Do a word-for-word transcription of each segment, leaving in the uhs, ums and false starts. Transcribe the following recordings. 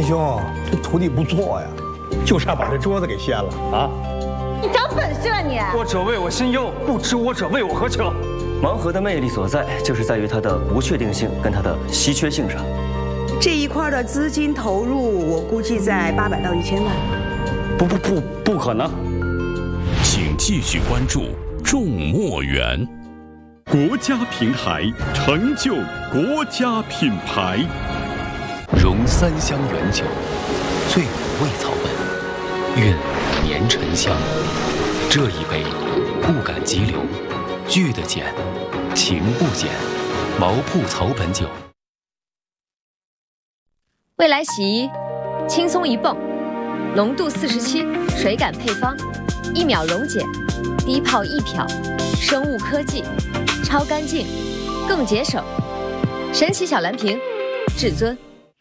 兄，这徒弟不错呀，就差把这桌子给掀了啊！ 你长本事了你！ 我者为我心忧，不知我者为我何求？ 盲盒的魅力所在，就是在于它的不确定性跟它的稀缺性上。 这一块的资金投入，我估计在八百到一千万。 不不不，不可能！ 请继续关注众墨园。 国家平台成就国家品牌。 融三香原酒，醉五味草本，韵年沉香。这一杯，不敢急流，聚得减，情不减。毛铺草本酒。 未来洗衣，轻松一泵，浓度四十七，水感配方，一秒溶解，低泡一漂，生物科技，超干净，更节省。神奇小蓝瓶，至尊。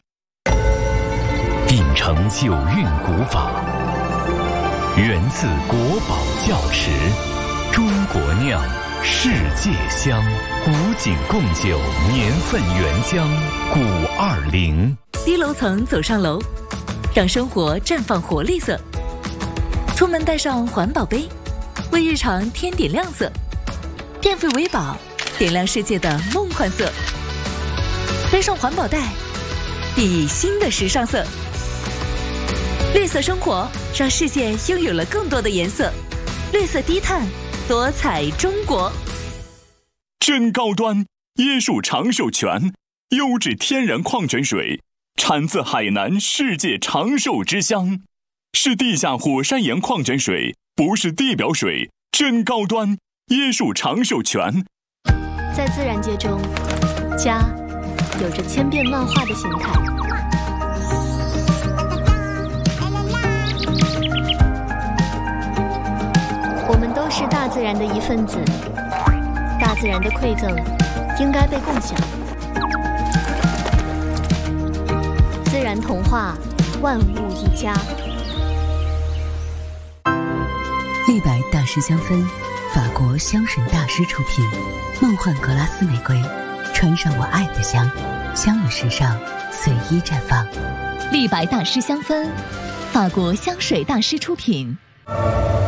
秉承九韵古法，源自国宝窖池，中国酿，世界香，古井贡酒年份原浆，古二零。 低楼层走上楼，让生活绽放活力色。出门带上环保杯，为日常添点亮色。电费维宝，点亮世界的梦幻色。背上环保袋，熠熠新的时尚色。绿色生活，让世界拥有了更多的颜色。绿色低碳，多彩中国。 真高端，椰树长寿泉，优质天然矿泉水，产自海南世界长寿之乡，是地下火山岩矿泉水，不是地表水，真高端，椰树长寿泉。 在自然界中，家有着千变万化的形态。我们都是大自然的一份子，大自然的馈赠应该被共享。自然童话，万物一家。 立白大师香氛，法国香水大师出品，梦幻格拉斯玫瑰，穿上我爱的香，香与时尚随意绽放。 立白大师香氛，法国香水大师出品。